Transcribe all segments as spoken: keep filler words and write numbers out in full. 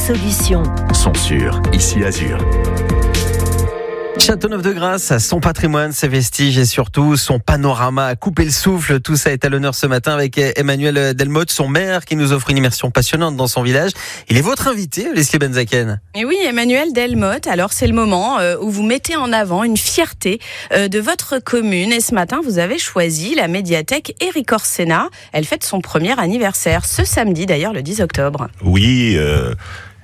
solutions sont sur Ici Azur. Châteauneuf-de-Grasse, son patrimoine, ses vestiges et surtout son panorama à couper le souffle. Tout ça est à l'honneur ce matin avec Emmanuel Delmotte, son maire, qui nous offre une immersion passionnante dans son village. Il est votre invité, Leslie Benzaken. Et oui, Emmanuel Delmotte, alors c'est le moment où vous mettez en avant une fierté de votre commune. Et ce matin, vous avez choisi la médiathèque Éric Orsena. Elle fête son premier anniversaire, ce samedi d'ailleurs, le dix octobre. Oui, euh...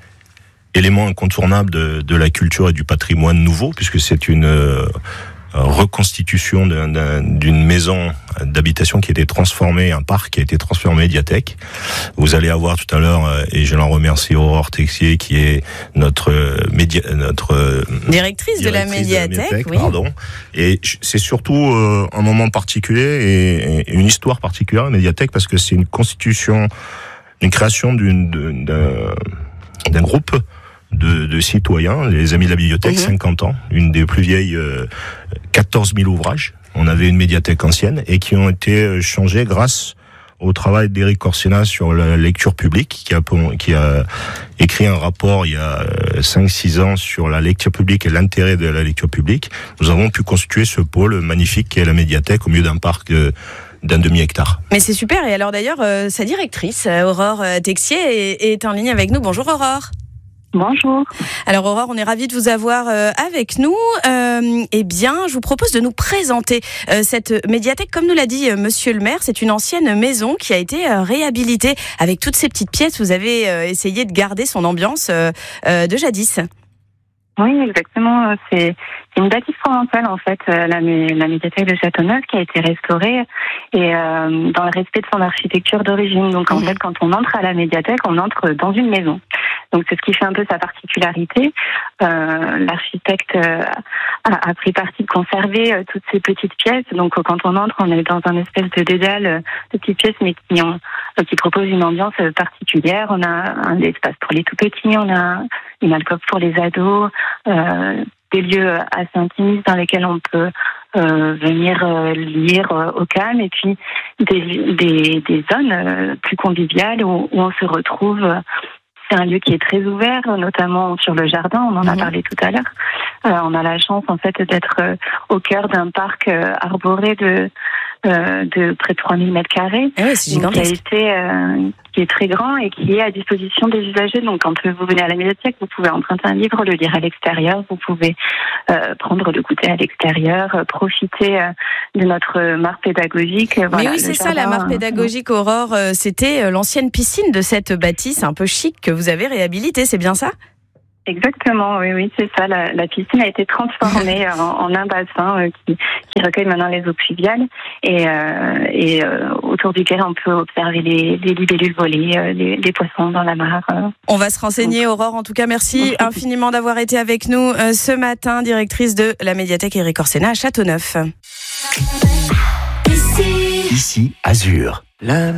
élément incontournable de, de la culture et du patrimoine nouveau, puisque c'est une euh, reconstitution d'un, d'un, d'une maison d'habitation qui a été transformée, un parc qui a été transformé en médiathèque. Vous allez avoir tout à l'heure, euh, et je l'en remercie, Aurore Texier, qui est notre euh, média, notre euh, directrice, directrice de la médiathèque, de la médiathèque oui. Pardon. Et c'est surtout euh, un moment particulier et, et une histoire particulière, la médiathèque, parce que c'est une constitution, une création d'une, d'un, d'un groupe De, de citoyens, les Amis de la Bibliothèque, mmh. cinquante ans, une des plus vieilles, euh, quatorze mille ouvrages. On avait une médiathèque ancienne et qui ont été changés grâce au travail d'Éric Orsena sur la lecture publique, qui a, qui a écrit un rapport il y a cinq six ans sur la lecture publique et l'intérêt de la lecture publique. Nous avons pu constituer ce pôle magnifique qui est la médiathèque au milieu d'un parc de, d'un demi-hectare. Mais c'est super. Et alors d'ailleurs, euh, sa directrice, Aurore Texier, est, est en ligne avec nous. Bonjour Aurore. Bonjour. Alors Aurore, on est ravis de vous avoir euh, avec nous. Euh, eh bien, je vous propose de nous présenter euh, cette médiathèque. Comme nous l'a dit euh, Monsieur le maire, c'est une ancienne maison qui a été euh, réhabilitée avec toutes ces petites pièces. Vous avez euh, essayé de garder son ambiance euh, euh, de jadis. Oui, exactement. C'est, c'est une bâtisse provençale, en fait, la, la médiathèque de Châteauneuf, qui a été restaurée et euh, dans le respect de son architecture d'origine. Donc, en mmh. fait, quand on entre à la médiathèque, on entre dans une maison. Donc, c'est ce qui fait un peu sa particularité. Euh, l'architecte euh, a, a pris parti de conserver euh, toutes ces petites pièces. Donc, quand on entre, on est dans un espèce de dédale euh, de petites pièces, mais qui, ont, euh, qui proposent une ambiance euh, particulière. On a un espace pour les tout-petits, on a une alcôve pour les ados, euh, des lieux assez intimistes dans lesquels on peut euh, venir euh, lire euh, au calme, et puis des, des, des zones euh, plus conviviales où, où on se retrouve. C'est un lieu qui est très ouvert, notamment sur le jardin, on en a mmh. parlé tout à l'heure. Euh, on a la chance en fait d'être euh, au cœur d'un parc euh, arboré de, euh, de près de trois mille mètres carrés, ah oui, c'est gigantesque. qui a été euh, qui est très grand et qui est à disposition des usagers. Donc quand vous venez à la médiathèque, vous pouvez emprunter un livre, le lire à l'extérieur, vous pouvez euh, prendre le goûter à l'extérieur, euh, profiter euh, de notre mare pédagogique. Mais voilà, oui, c'est jardin, ça, la mare pédagogique, Aurore. Euh, c'était euh, l'ancienne piscine de cette bâtisse un peu chic que vous avez réhabilitée, c'est bien ça ? Exactement, oui, oui, c'est ça. La, la piscine a été transformée en, en un bassin euh, qui, qui recueille maintenant les eaux pluviales et, euh, et euh, autour duquel on peut observer les, les libellules voler, euh, les, les poissons dans la mare. Euh. On va se renseigner, Aurore. En tout cas, merci infiniment d'avoir été avec nous euh, ce matin, directrice de la médiathèque Éric Orsena à Châteauneuf. Ici, Ici Azur. La